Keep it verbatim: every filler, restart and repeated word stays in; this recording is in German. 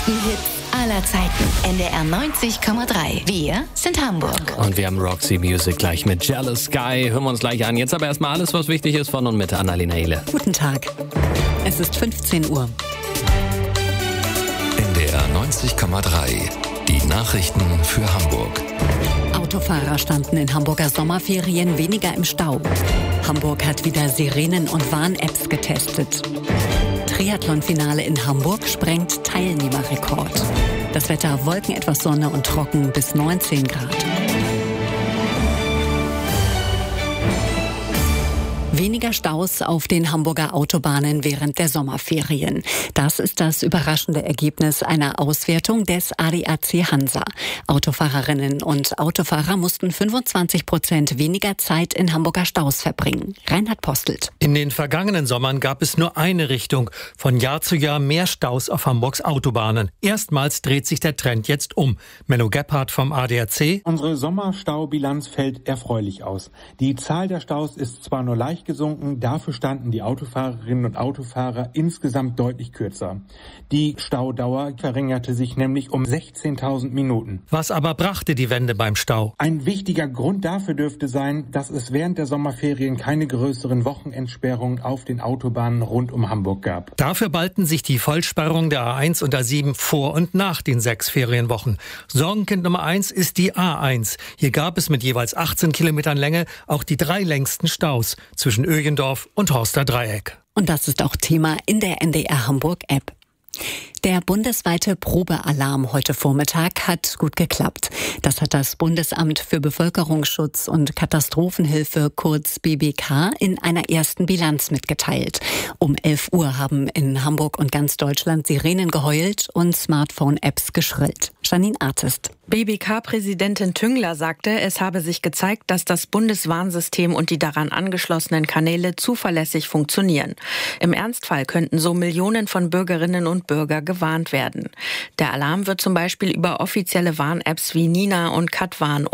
besten Hits aller Zeiten. N D R neunzig Komma drei. Wir sind Hamburg. Und wir haben Roxy Music gleich mit Jealous Sky. Hören wir uns gleich an. Jetzt aber erstmal alles, was wichtig ist von und mit Annalena Ehle. Guten Tag. Es ist fünfzehn Uhr. N D R neunzig Komma drei. Die Nachrichten für Hamburg. Autofahrer standen in Hamburger Sommerferien weniger im Stau. Hamburg hat wieder Sirenen- und Warn-Apps getestet. Triathlon-Finale in Hamburg sprengt Teilnehmerrekord. Das Wetter: Wolken, etwas Sonne und trocken bis neunzehn Grad. Weniger Staus auf den Hamburger Autobahnen während der Sommerferien. Das ist das überraschende Ergebnis einer Auswertung des A D A C Hansa. Autofahrerinnen und Autofahrer mussten fünfundzwanzig Prozent weniger Zeit in Hamburger Staus verbringen. Reinhard Postelt. In den vergangenen Sommern gab es nur eine Richtung. Von Jahr zu Jahr mehr Staus auf Hamburgs Autobahnen. Erstmals dreht sich der Trend jetzt um. Menno Gebhardt vom A D A C. Unsere Sommerstaubilanz fällt erfreulich aus. Die Zahl der Staus ist zwar nur leicht gesunken, dafür standen die Autofahrerinnen und Autofahrer insgesamt deutlich kürzer. Die Staudauer verringerte sich nämlich um sechzehntausend Minuten. Was aber brachte die Wende beim Stau? Ein wichtiger Grund dafür dürfte sein, dass es während der Sommerferien keine größeren Wochenendsperrungen auf den Autobahnen rund um Hamburg gab. Dafür ballten sich die Vollsperrung der A eins und A sieben vor und nach den sechs Ferienwochen. Sorgenkind Nummer eins ist die A eins. Hier gab es mit jeweils achtzehn Kilometern Länge auch die drei längsten Staus zwischen Öjendorf und Horster Dreieck. Und das ist auch Thema in der N D R Hamburg App. Der bundesweite Probealarm heute Vormittag hat gut geklappt. Das hat das Bundesamt für Bevölkerungsschutz und Katastrophenhilfe, kurz B B K, in einer ersten Bilanz mitgeteilt. Um elf Uhr haben in Hamburg und ganz Deutschland Sirenen geheult und Smartphone-Apps geschrillt. Janine Artist. B B K-Präsidentin Tüngler sagte, es habe sich gezeigt, dass das Bundeswarnsystem und die daran angeschlossenen Kanäle zuverlässig funktionieren. Im Ernstfall könnten so Millionen von Bürgerinnen und Bürger gewarnt werden. Der Alarm wird zum Beispiel über offizielle Warn-Apps wie Nina und Katwarn